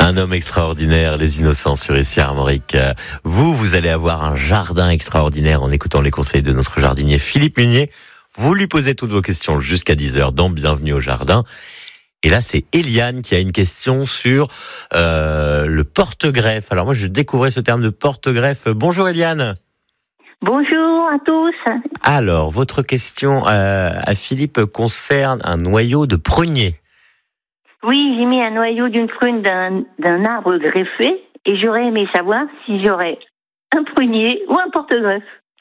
Un homme extraordinaire, les innocents sur ici Armorique. Vous allez avoir un jardin extraordinaire en écoutant les conseils de notre jardinier Philippe Munier. Vous lui posez toutes vos questions jusqu'à 10h dans Bienvenue au Jardin. Et là, c'est Eliane qui a une question sur le porte-greffe. Alors moi, je découvrais ce terme de porte-greffe. Bonjour Eliane. Bonjour à tous. Alors, votre question à Philippe concerne un noyau de prunier. Oui, j'ai mis un noyau d'une prune d'un arbre greffé et j'aurais aimé savoir si j'aurais un prunier ou un porte-greffe.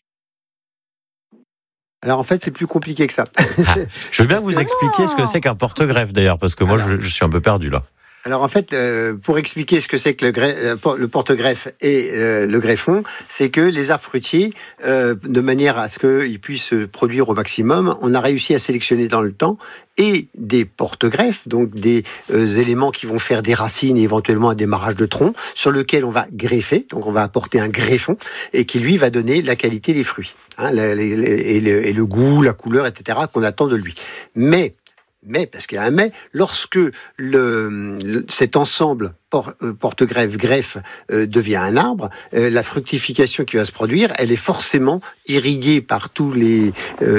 Alors en fait, c'est plus compliqué que ça. Je veux bien vous expliquer ce que c'est qu'un porte-greffe d'ailleurs, parce que moi je suis un peu perdu là. Alors en fait, pour expliquer ce que c'est que le porte-greffe et le greffon, c'est que les arbres fruitiers, de manière à ce qu'ils puissent produire au maximum, on a réussi à sélectionner dans le temps et des porte-greffes, donc des éléments qui vont faire des racines et éventuellement un démarrage de tronc, sur lequel on va greffer, donc on va apporter un greffon, et qui lui va donner la qualité des fruits, hein, et le goût, la couleur, etc., qu'on attend de lui. Mais, parce qu'il y a un mais, lorsque cet ensemble porte-greffe devient un arbre, la fructification qui va se produire, elle est forcément irriguée par tous les,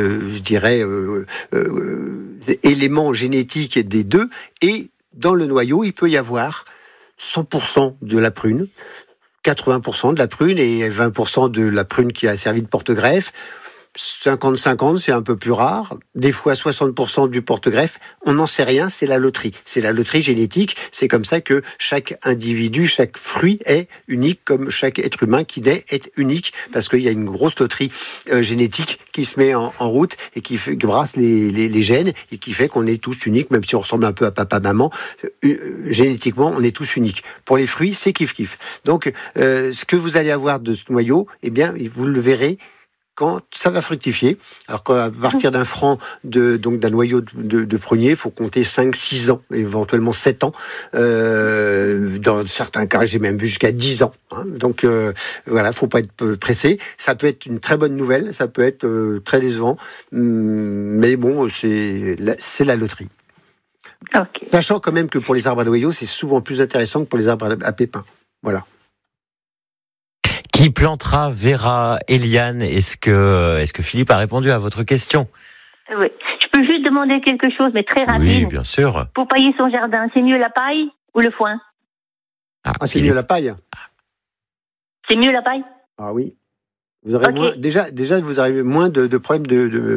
éléments génétiques des deux, et dans le noyau, il peut y avoir 100% de la prune, 80% de la prune et 20% de la prune qui a servi de porte-greffe. 50-50, c'est un peu plus rare. Des fois, 60% du porte-greffe. On n'en sait rien, c'est la loterie. C'est la loterie génétique. C'est comme ça que chaque individu, chaque fruit est unique, comme chaque être humain qui naît est unique, parce qu'il y a une grosse loterie génétique qui se met en route et qui brasse les gènes et qui fait qu'on est tous uniques, même si on ressemble un peu à papa-maman. Génétiquement, on est tous uniques. Pour les fruits, c'est kiff-kiff. Donc, ce que vous allez avoir de ce noyau, eh bien, vous le verrez quand ça va fructifier. Alors qu'à partir d'un franc d'un noyau de prunier, il faut compter 5-6 ans, éventuellement 7 ans. Dans certains cas, j'ai même vu jusqu'à 10 ans. Hein. Donc voilà, faut pas être pressé. Ça peut être une très bonne nouvelle, ça peut être très décevant, mais bon, c'est la loterie. Okay. Sachant quand même que pour les arbres à noyaux, c'est souvent plus intéressant que pour les arbres à pépins. Voilà. Qui plantera, verra. Eliane, est-ce que Philippe a répondu à votre question? Oui. Je peux juste demander quelque chose, mais très rapide. Oui, bien sûr. Pour pailler son jardin, c'est mieux la paille ou le foin? C'est mieux la paille. C'est mieux la paille? Ah oui. Vous aurez moins, déjà, vous avez moins de problèmes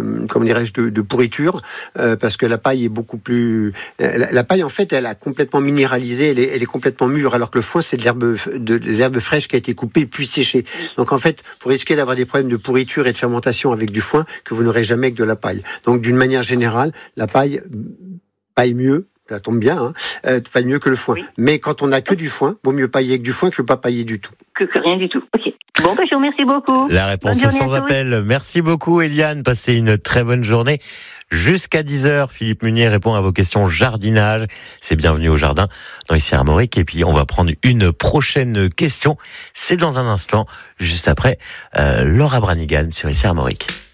de pourriture, parce que la paille est beaucoup plus. La paille, en fait, elle a complètement minéralisé, elle est complètement mûre, alors que le foin, c'est de l'herbe fraîche qui a été coupée puis séchée. Donc, en fait, vous risquez d'avoir des problèmes de pourriture et de fermentation avec du foin que vous n'aurez jamais avec de la paille. Donc, d'une manière générale, la paille mieux. Ça tombe bien, paille mieux que le foin. Oui. Mais quand on n'a que du foin, vaut mieux pailler avec du foin que pas pailler du tout. Que rien du tout. Ok. Bon, je vous remercie beaucoup. La réponse est sans appel. Merci beaucoup, Eliane. Passez une très bonne journée. Jusqu'à 10h, Philippe Munier répond à vos questions jardinage. C'est Bienvenue au Jardin dans ici Armorique. Et puis, on va prendre une prochaine question. C'est dans un instant, juste après Laura Branigan sur ici Armorique.